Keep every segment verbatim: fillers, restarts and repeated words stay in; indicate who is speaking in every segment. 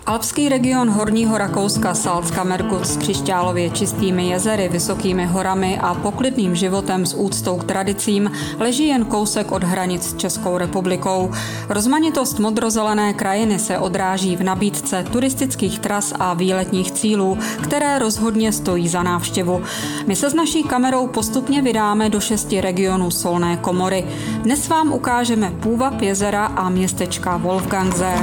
Speaker 1: Alpský region Horního Rakouska Salzkammergut s křišťálově čistými jezery, vysokými horami a poklidným životem s úctou k tradicím leží jen kousek od hranic s Českou republikou. Rozmanitost modrozelené krajiny se odráží v nabídce turistických tras a výletních cílů, které rozhodně stojí za návštěvu. My se s naší kamerou postupně vydáme do šesti regionů Solné komory. Dnes vám ukážeme půvab jezera a městečka Wolfgangsee.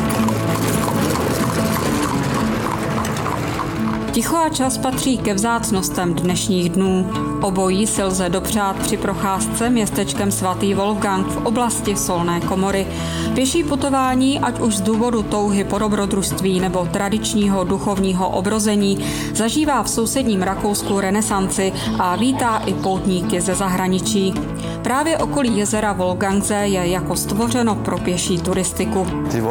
Speaker 1: Ticho a čas patří ke vzácnostem dnešních dnů. Obojí si lze dopřát při procházce městečkem Svatý Wolfgang v oblasti Solné komory. Pěší putování, ať už z důvodu touhy po dobrodružství nebo tradičního duchovního obrození, zažívá v sousedním Rakousku renesanci a vítá i poutníky ze zahraničí. Právě okolí jezera Wolfgangsee je jako stvořeno pro pěší turistiku.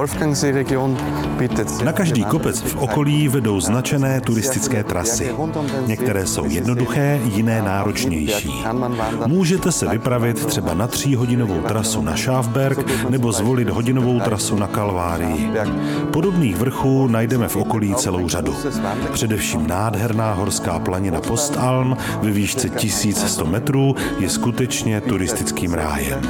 Speaker 2: Na každý kopec v okolí vedou značené turistické trasy. Některé jsou jednoduché, jiné náročnější. Můžete se vypravit třeba na tříhodinovou trasu na Schafberg nebo zvolit hodinovou trasu na Kalvárii. Podobných vrchů najdeme v okolí celou řadu. Především nádherná horská planina Postalm ve výšce tisíc sto metrů je skutečně turistickým rájem.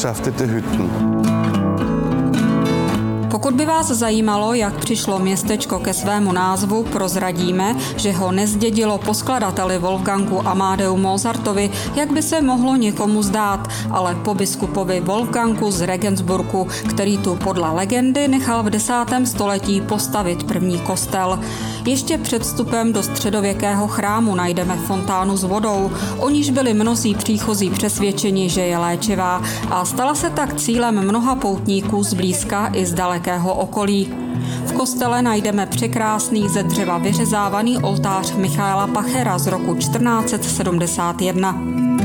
Speaker 1: Pokud by vás zajímalo, jak přišlo městečko ke svému názvu, prozradíme, že ho nezdědilo po skladateli Wolfgangu Amadeu Mozartovi, jak by se mohlo někomu zdát, ale po biskupovi Wolfgangu z Regensburgu, který tu podle legendy nechal v desátém století postavit první kostel. Ještě před vstupem do středověkého chrámu najdeme fontánu s vodou, o níž byli mnozí příchozí přesvědčeni, že je léčivá, a stala se tak cílem mnoha poutníků zblízka i z dalekého okolí. V kostele najdeme překrásný ze dřeva vyřezávaný oltář Michaela Pachera z roku čtrnáct set sedmdesát jedna.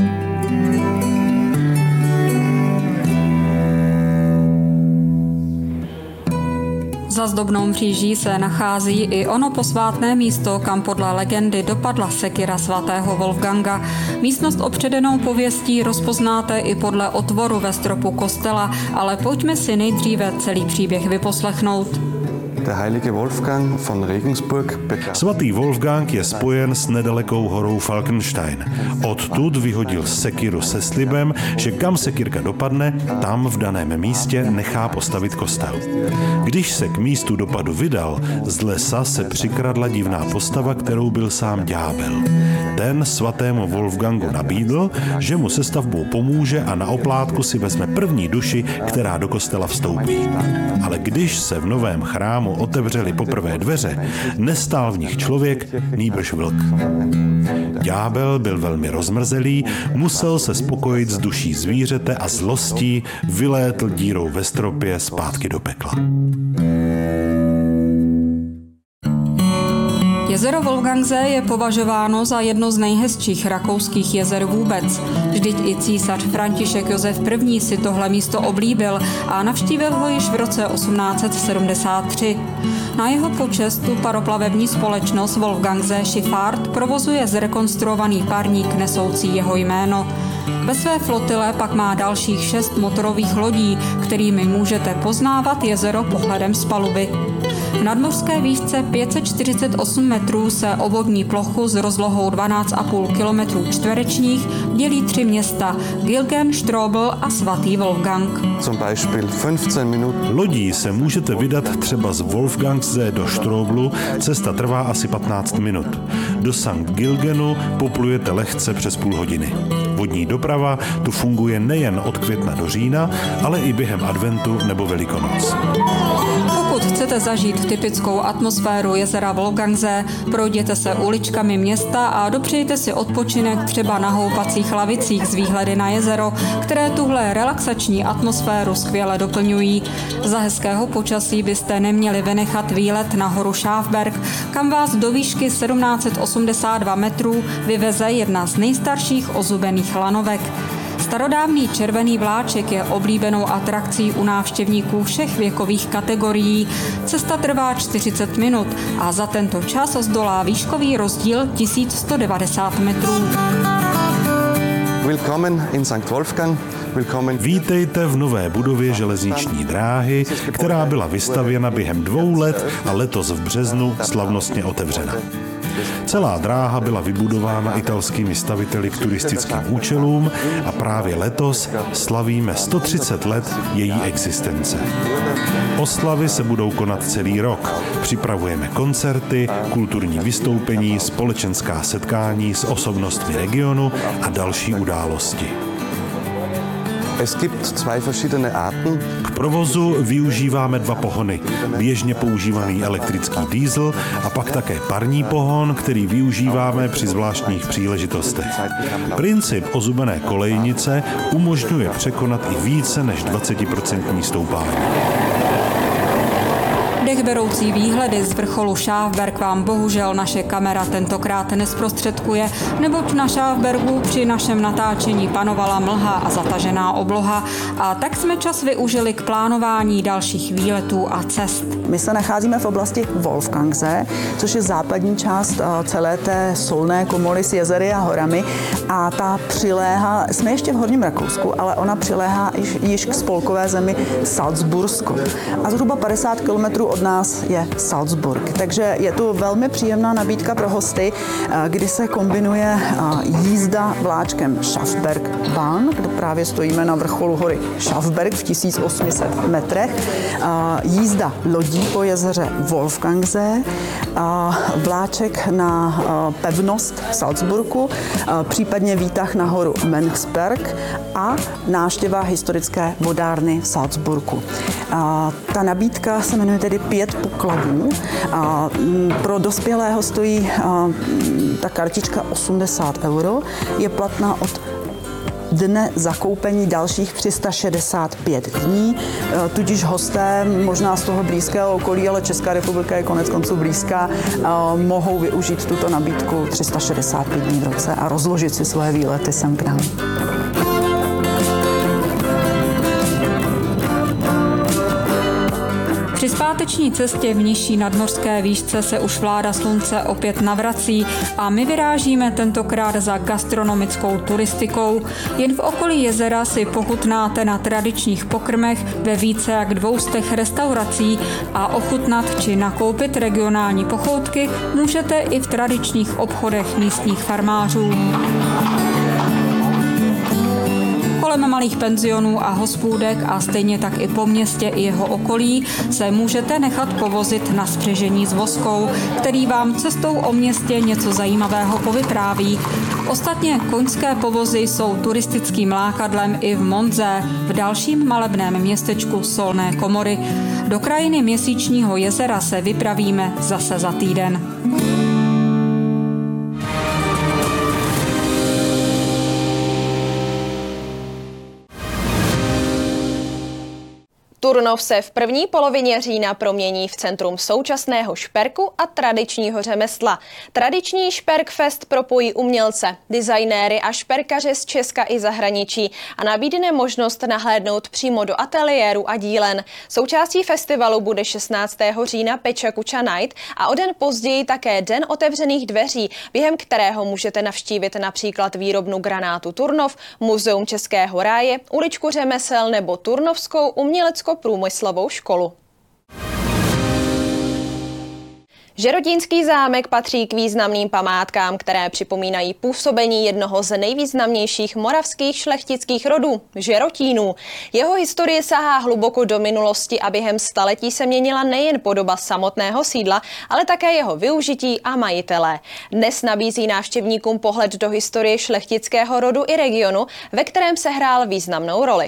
Speaker 1: Za zdobnou mříží se nachází i ono posvátné místo, kam podle legendy dopadla sekira svatého Wolfganga. Místnost opředenou pověstí rozpoznáte i podle otvoru ve stropu kostela, ale pojďme si nejdříve celý příběh vyposlechnout.
Speaker 2: Svatý Wolfgang je spojen s nedalekou horou Falkenstein. Odtud vyhodil sekiru se slibem, že kam sekirka dopadne, tam v daném místě nechá postavit kostel. Když se k místu dopadu vydal, z lesa se přikradla divná postava, kterou byl sám ďábel. Ten svatému Wolfgangu nabídl, že mu se stavbou pomůže a na oplátku si vezme první duši, která do kostela vstoupí. Ale když se v novém chrámu otevřely poprvé dveře, nestál v nich člověk, nýbrž vlk. Ďábel byl velmi rozmrzelý, musel se spokojit s duší zvířete a zlostí vylétl dírou ve stropě zpátky do pekla.
Speaker 1: Jezero Wolfgangsee je považováno za jedno z nejhezčích rakouských jezer vůbec. Vždyť i císař František Josef I. si tohle místo oblíbil a navštívil ho již v roce osmnáct set sedmdesát tři. Na jeho počest tu paroplavební společnost Wolfgangsee Schifffahrt provozuje zrekonstruovaný parník nesoucí jeho jméno. Ve své flotile pak má dalších šest motorových lodí, kterými můžete poznávat jezero pohledem z paluby. V nadmořské výšce pět set čtyřicet osm metrů se o vodní plochu s rozlohou dvanáct celá pět kilometrů čtverečních dělí tři města – Gilgen, Strobl a Svatý Wolfgang.
Speaker 2: Lodí se můžete vydat třeba z Wolfgangsee do Stroblu, cesta trvá asi patnáct minut. Do Sankt Gilgenu poplujete lehce přes půl hodiny. Vodní doprava tu funguje nejen od května do října, ale i během adventu nebo Velikonoc.
Speaker 1: Pokud chcete zažít typickou atmosféru jezera Wolfgangsee, projděte se uličkami města a dopřejte si odpočinek třeba na houpacích lavicích z výhledy na jezero, které tuhle relaxační atmosféru skvěle doplňují. Za hezkého počasí byste neměli vynechat výlet na horu Schafberg, kam vás do výšky sedmnáct set osmdesát dva metrů vyveze jedna z nejstarších ozubených lanovek. Starodávný červený vláček je oblíbenou atrakcí u návštěvníků všech věkových kategorií. Cesta trvá čtyřicet minut a za tento čas zdolá výškový rozdíl tisíc sto devadesát metrů.
Speaker 3: Willkommen in Sankt Wolfgang.
Speaker 2: Vítejte v nové budově železniční dráhy, která byla vystavěna během dvou let a letos v březnu slavnostně otevřena. Celá dráha byla vybudována italskými staviteli k turistickým účelům a právě letos slavíme sto třicet let její existence. Oslavy se budou konat celý rok. Připravujeme koncerty, kulturní vystoupení, společenská setkání s osobnostmi regionu a další události. K provozu využíváme dva pohony. Běžně používaný elektrický diesel a pak také parní pohon, který využíváme při zvláštních příležitostech. Princip ozubené kolejnice umožňuje překonat i více než dvacet procent stoupání.
Speaker 1: Dechberoucí výhledy z vrcholu Schafberg vám bohužel naše kamera tentokrát nezprostředkuje, neboť na Schafbergu při našem natáčení panovala mlha a zatažená obloha a tak jsme čas využili k plánování dalších výletů a cest.
Speaker 3: My se nacházíme v oblasti Wolfgangsee, což je západní část celé té solné komory s jezery a horami a ta přiléhá, jsme ještě v Horním Rakousku, ale ona přiléhá již, již k spolkové zemi Salzbursko a zhruba padesát kilometrů od nás je Salzburg. Takže je tu velmi příjemná nabídka pro hosty, kdy se kombinuje jízda vláčkem Schafbergbahn, kde právě stojíme na vrcholu hory Schafberg v tisíc osm set metrech, jízda lodí po jezeře Wolfgangsee, vláček na pevnost v Salzburgu, případně výtah na horu Mönchsberg a návštěva historické vodárny v Salzburgu. Ta nabídka se jmenuje tedy pět pokladů. Pro dospělého stojí ta kartička osmdesát euro, je platná od dne zakoupení dalších tři sta šedesát pět dní, tudíž hosté možná z toho blízkého okolí, ale Česká republika je konec konců blízká, mohou využít tuto nabídku tři sta šedesát pět dní v roce a rozložit si svoje výlety sem k nám.
Speaker 1: Při zpáteční cestě v nižší nadmořské výšce se už vláda slunce opět navrací a my vyrážíme tentokrát za gastronomickou turistikou. Jen v okolí jezera si pochutnáte na tradičních pokrmech ve více jak dvoustech restaurací a ochutnat či nakoupit regionální pochoutky můžete i v tradičních obchodech místních farmářů. Kolem malých penzionů a hospůdek a stejně tak i po městě i jeho okolí se můžete nechat povozit na spřežení s voskou, který vám cestou o městě něco zajímavého povypráví. Ostatně koňské povozy jsou turistickým lákadlem i v Monze, v dalším malebném městečku Solné Komory. Do krajiny Měsíčního jezera se vypravíme zase za týden.
Speaker 4: Turnov se v první polovině října promění v centrum současného šperku a tradičního řemesla. Tradiční Šperkfest propojí umělce, designéry a šperkaře z Česka i zahraničí a nabídne možnost nahlédnout přímo do ateliéru a dílen. Součástí festivalu bude šestnáctého října Peča Kuča Night a o den později také Den otevřených dveří, během kterého můžete navštívit například výrobnu granátu Turnov, Muzeum Českého ráje, uličku řemesel nebo Turnovskou uměleckou průmyslovou školu. Žeroťínský zámek patří k významným památkám, které připomínají působení jednoho z nejvýznamnějších moravských šlechtických rodů, Žerotínů. Jeho historie sahá hluboko do minulosti a během staletí se měnila nejen podoba samotného sídla, ale také jeho využití a majitelé. Dnes nabízí návštěvníkům pohled do historie šlechtického rodu i regionu, ve kterém sehrál významnou roli.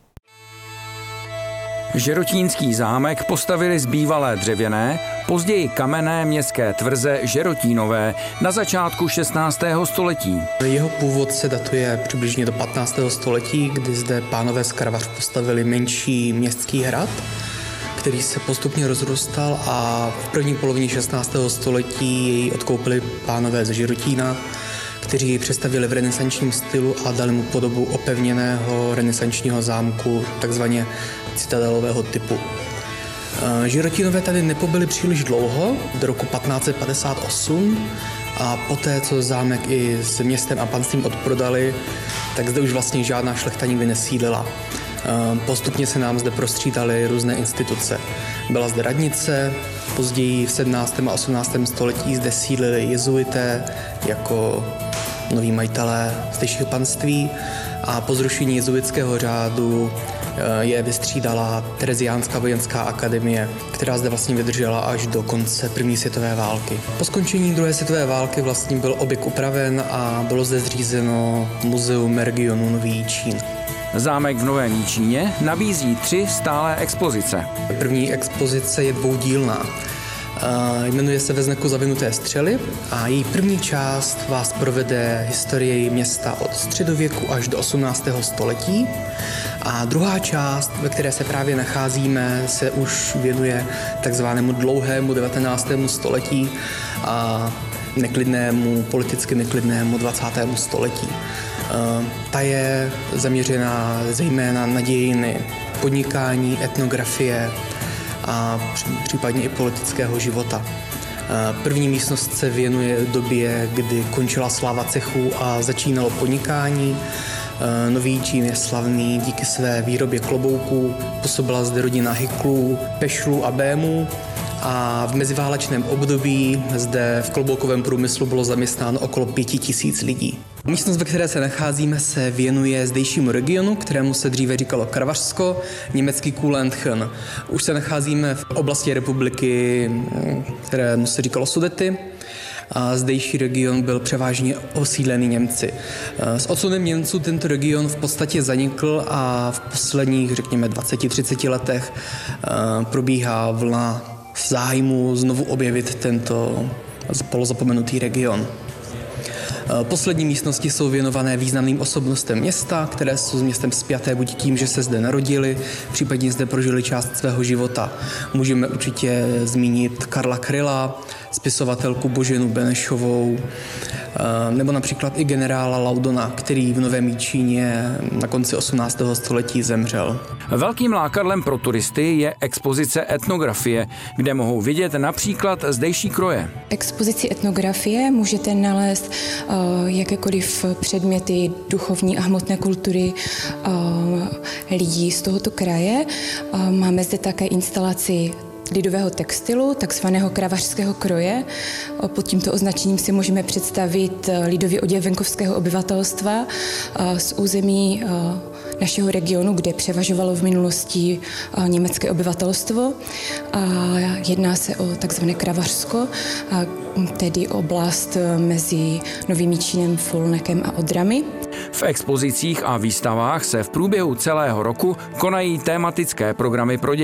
Speaker 5: Žerotínský zámek postavili z bývalé dřevěné, později kamenné městské tvrze Žerotínové na začátku šestnáctého století.
Speaker 6: Jeho původ se datuje přibližně do patnáctého století, kdy zde pánové z Karvař postavili menší městský hrad, který se postupně rozrůstal a v první polovině šestnáctého století jej odkoupili pánové ze Žerotína, kteří ji přestavěli v renesančním stylu a dali mu podobu opevněného renesančního zámku, takzvaně citadelového typu. Žerotínové tady nepobyli příliš dlouho, do roku patnáct set padesát osm, a poté, co zámek i s městem a panstvím odprodali, tak zde už vlastně žádná šlechta nikdy nesídlila. Postupně se nám zde prostřídaly různé instituce. Byla zde radnice, později v sedmnáctém a osmnáctém století zde sídlili jezuité jako noví majitelé zdejšího panství a po zrušení jezuitského řádu je vystřídala Tereziánská vojenská akademie, která zde vlastně vydržela až do konce první světové války. Po skončení druhé světové války vlastně byl objekt upraven a bylo zde zřízeno muzeum regionu Nový Jičín.
Speaker 5: Zámek v Novém Jičíně nabízí tři stálé expozice.
Speaker 6: První expozice je dvoudílná. Jmenuje se Ve znaku zavinuté střely a její první část vás provede historii města od středověku až do osmnáctého století. A druhá část, ve které se právě nacházíme, se už věnuje takzvanému dlouhému devatenáctému století a neklidnému, politicky neklidnému dvacátému století. Ta je zaměřená zejména na dějiny podnikání, etnografie a případně i politického života. První místnost se věnuje době, kdy končila sláva cechů a začínalo podnikání. Nový Jičín je slavný díky své výrobě klobouků, působila zde rodina Hyklů, Pešlů a Bémů a v meziválečném období zde v kloboukovém průmyslu bylo zaměstnáno okolo pěti tisíc lidí. Místnost, ve které se nacházíme, se věnuje zdejšímu regionu, kterému se dříve říkalo Kravařsko, německý Kuhlentchen. Už se nacházíme v oblasti republiky, kterému se říkalo Sudety. A zdejší region byl převážně osídlený Němci. S odsunem Němců tento region v podstatě zanikl a v posledních, řekněme, dvaceti třiceti letech probíhá vlna zájmu znovu objevit tento polozapomenutý region. Poslední místnosti jsou věnované významným osobnostem města, které jsou s městem spjaté buď tím, že se zde narodili, případně zde prožili část svého života. Můžeme určitě zmínit Karla Kryla, spisovatelku Boženu Benešovou, nebo například i generála Laudona, který v Novém Jičíně na konci osmnáctého století zemřel.
Speaker 5: Velkým lákadlem pro turisty je expozice etnografie, kde mohou vidět například zdejší kroje.
Speaker 7: Expozici etnografie můžete nalézt uh, jakékoliv předměty duchovní a hmotné kultury uh, lidí z tohoto kraje. Uh, máme zde také instalaci lidového textilu, takzvaného kravařského kroje. Pod tímto označením si můžeme představit lidový oděv venkovského obyvatelstva z území našeho regionu, kde převažovalo v minulosti německé obyvatelstvo. Jedná se o takzvané Kravařsko, tedy oblast mezi Novým Jičínem, Folnekem a Odrami.
Speaker 5: V expozicích a výstavách se v průběhu celého roku konají tematické programy pro děti.